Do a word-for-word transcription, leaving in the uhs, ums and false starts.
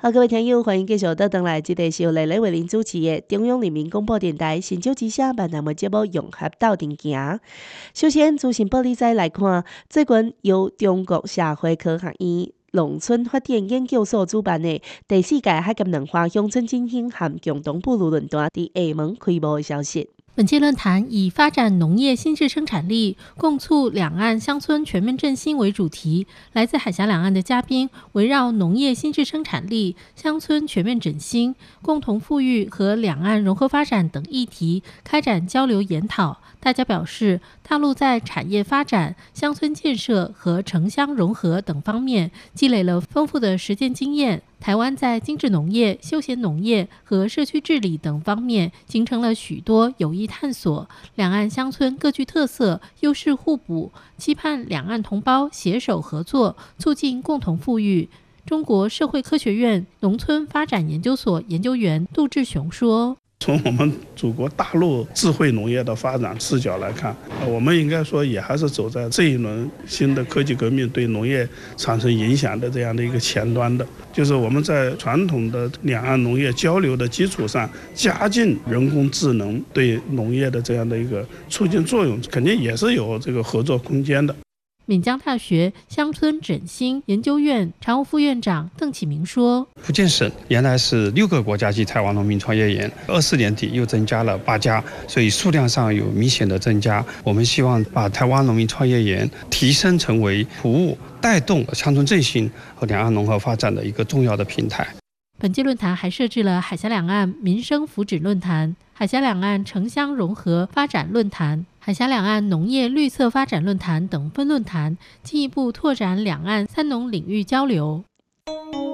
好，各位听友，欢迎继续倒转来，这个是由丽丽为您主持的中央人民广播电台新竹之声万人的节目《融合斗阵行》。首先，资讯报理仔来看，最近由中国社会科学院农村发展研究所主办的第四届海金文化乡村振兴和共同步入论坛伫厦门开幕的消息。 本届论坛以发展农业新质生产力，共促两岸乡村全面振兴为主题。来自海峡两岸的嘉宾围绕农业新质生产力、乡村全面振兴、共同富裕和两岸融合发展等议题开展交流研讨。大家表示，大陆在产业发展、乡村建设和城乡融合等方面积累了丰富的实践经验。台湾在精致农业、休闲农业和社区治理等方面形成了许多有益探索，两岸乡村各具特色，优势互补，期盼两岸同胞携手合作，促进共同富裕。中国社会科学院农村发展研究所研究员杜志雄说， 从我们祖国大陆智慧农业的发展视角来看，我们应该说也还是走在这一轮新的科技革命对农业产生影响的这样的一个前端的，就是我们在传统的两岸农业交流的基础上，加进人工智能对农业的这样的一个促进作用，肯定也是有这个合作空间的。 闽江大学乡村振兴研究院常务副院长邓启明说， 福建省原来是六个国家级台湾农民创业园，二四年底又增加了八家，所以数量上有明显的增加。我们希望把台湾农民创业园提升成为服务带动乡村振兴和两岸融合发展的一个重要的平台。 本届论坛还设置了海峡两岸民生福祉论坛、海峡两岸城乡融合发展论坛、海峡两岸农业绿色发展论坛等分论坛，进一步拓展两岸三农领域交流。